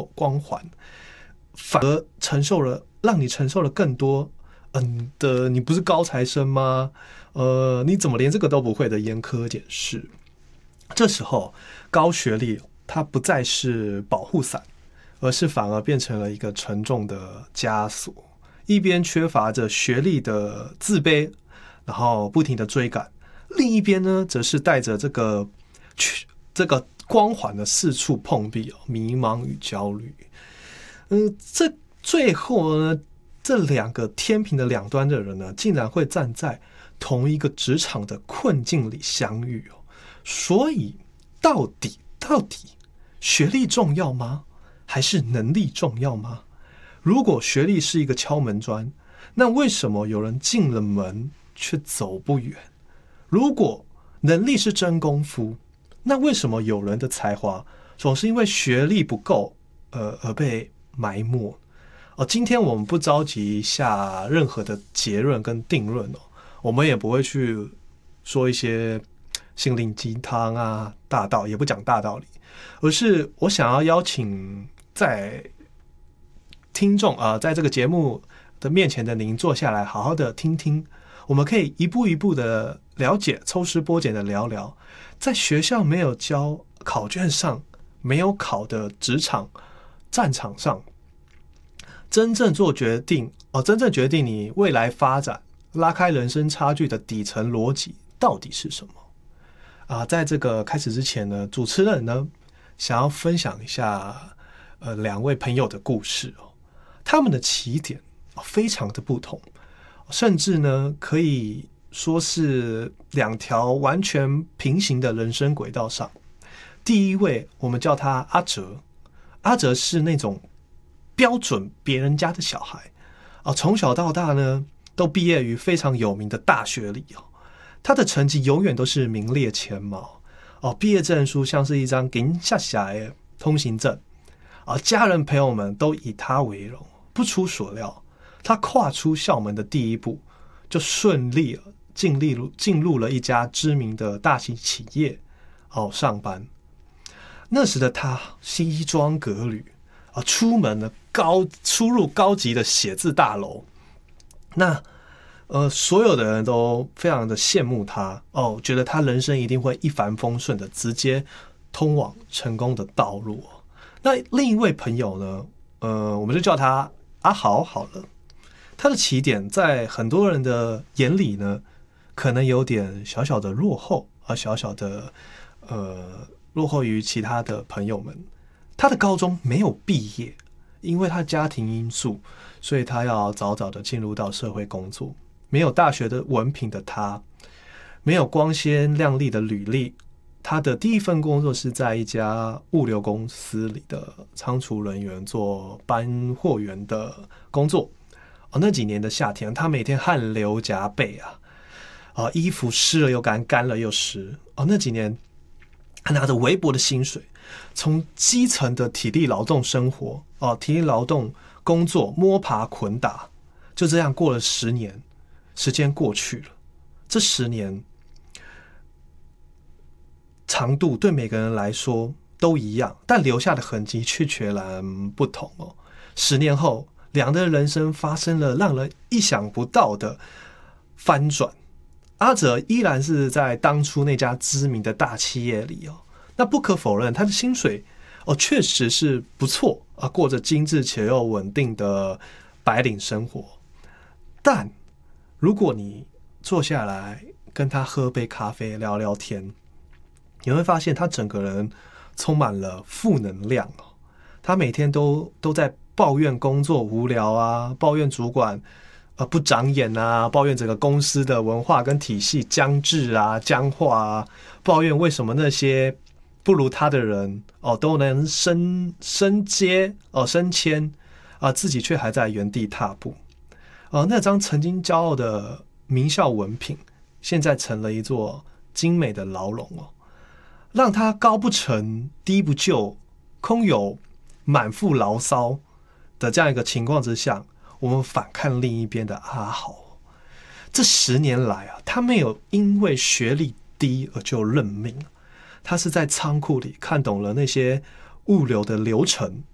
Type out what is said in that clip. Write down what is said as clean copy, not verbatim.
到光环，反而让你承受了更多你不是高材生吗？你怎么连这个都不会的严苛检视？这时候高学历它不再是保护伞，而是反而变成了一个沉重的枷锁。一边缺乏着学历的自卑，然后不停的追赶，另一边呢，则是带着这个光环的四处碰壁，迷茫与焦虑。这最后呢，这两个天平的两端的人呢，竟然会站在同一个职场的困境里相遇。所以，到底学历重要吗？还是能力重要吗？如果学历是一个敲门砖，那为什么有人进了门却走不远？如果能力是真功夫，那为什么有人的才华总是因为学历不够而被埋没？今天我们不着急下任何的结论跟定论，我们也不会去说一些心灵鸡汤啊、大道，也不讲大道理，而是我想要邀请在听众在这个节目的面前的您坐下来，好好的听听，我们可以一步一步的了解，抽丝剥茧的聊聊，在学校没有教、考卷上没有考的职场战场上，真正做决定真正决定你未来发展、拉开人生差距的底层逻辑到底是什么？在这个开始之前呢，主持人呢想要分享一下两位朋友的故事他们的起点非常的不同，甚至呢可以说是两条完全平行的人生轨道上。第一位我们叫他阿哲，阿哲是那种标准别人家的小孩从小到大呢都毕业于非常有名的大学里他的成绩永远都是名列前茅毕业证书像是一张给下下的通行证家人朋友们都以他为荣。不出所料，他跨出校门的第一步就顺利进入了一家知名的大型企业上班。那时的他西装革履出门呢出入高级的写字大楼。那所有的人都非常的羡慕他觉得他人生一定会一帆风顺的直接通往成功的道路那另一位朋友呢我们就叫他阿豪好了。他的起点在很多人的眼里呢可能有点小小的落后小小的落后于其他的朋友们。他的高中没有毕业，因为他家庭因素，所以他要早早的进入到社会工作。没有大学的文凭的他，没有光鲜亮丽的履历，他的第一份工作是在一家物流公司里的仓储人员做搬货员的工作那几年的夏天，他每天汗流浃背衣服湿了又干，干了又湿那几年他拿着微薄的薪水，从基层的体力劳动生活体力劳动工作摸爬滚打，就这样过了10年。时间过去了，这10年长度对每个人来说都一样，但留下的痕迹却截然不同10年后，两人的人生发生了让人意想不到的翻转。阿哲依然是在当初那家知名的大企业里那不可否认他的薪水确实是不错过着精致且又稳定的白领生活。但如果你坐下来跟他喝杯咖啡聊聊天，你会发现他整个人充满了负能量他每天都在抱怨工作无聊抱怨主管不长眼抱怨整个公司的文化跟体系僵滞僵化抱怨为什么那些不如他的人都能升阶升迁自己却还在原地踏步那张曾经骄傲的名校文凭，现在成了一座精美的牢笼让他高不成低不就，空有满腹牢骚的这样一个情况之下，我们反看另一边的阿豪。这10年来他没有因为学历低而就认命，他是在仓库里看懂了那些物流的流程